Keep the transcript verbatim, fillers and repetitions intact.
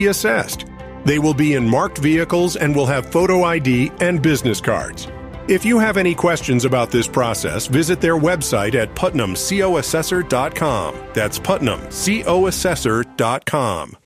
be assessed. They will be in marked vehicles and will have photo I D and business cards. If you have any questions about this process, visit their website at putnam co assessor dot com. That's putnam co assessor dot com.